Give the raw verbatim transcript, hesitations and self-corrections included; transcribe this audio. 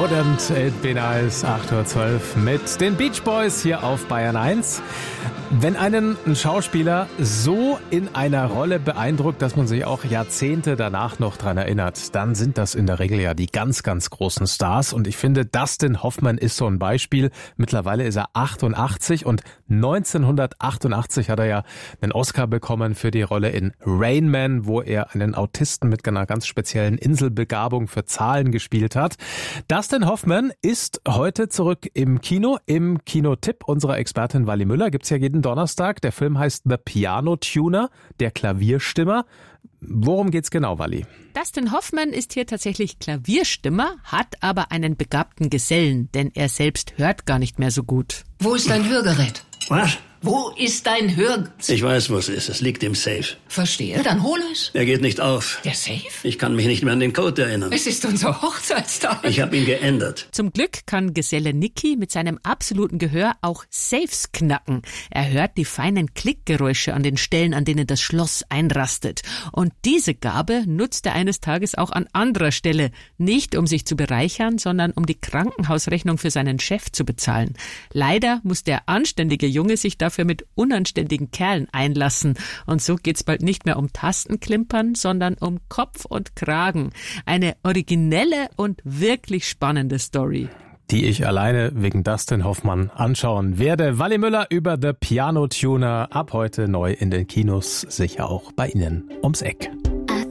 Wouldn't it be nice, acht Uhr zwölf mit den Beach Boys hier auf Bayern eins. Wenn einen ein Schauspieler so in einer Rolle beeindruckt, dass man sich auch Jahrzehnte danach noch dran erinnert, dann sind das in der Regel ja die ganz, ganz großen Stars. Und ich finde, Dustin Hoffman ist so ein Beispiel. Mittlerweile ist er achtundachtzig und neunzehnhundertachtundachtzig hat er ja einen Oscar bekommen für die Rolle in Rain Man, wo er einen Autisten mit einer ganz speziellen Inselbegabung für Zahlen gespielt hat. Dustin Hoffman ist heute zurück im Kino, im Kinotipp unserer Expertin Wally Müller. Gibt's ja jeden Donnerstag. Der Film heißt The Piano Tuner, der Klavierstimmer. Worum geht's genau, Wally? Dustin Hoffman ist hier tatsächlich Klavierstimmer, hat aber einen begabten Gesellen, denn er selbst hört gar nicht mehr so gut. Wo ist dein Hörgerät? Was? Wo ist dein Hör... Ich weiß, wo es ist. Es liegt im Safe. Verstehe, dann hol es. Er geht nicht auf. Der Safe? Ich kann mich nicht mehr an den Code erinnern. Es ist unser Hochzeitstag. Ich habe ihn geändert. Zum Glück kann Geselle Niki mit seinem absoluten Gehör auch Safes knacken. Er hört die feinen Klickgeräusche an den Stellen, an denen das Schloss einrastet. Und diese Gabe nutzt er eines Tages auch an anderer Stelle. Nicht um sich zu bereichern, sondern um die Krankenhausrechnung für seinen Chef zu bezahlen. Leider muss der anständige Junge sich dafür für mit unanständigen Kerlen einlassen. Und so geht's bald nicht mehr um Tastenklimpern, sondern um Kopf und Kragen. Eine originelle und wirklich spannende Story, die ich alleine wegen Dustin Hoffman anschauen werde. Wally Müller über The Piano Tuner, ab heute neu in den Kinos, sicher auch bei Ihnen ums Eck.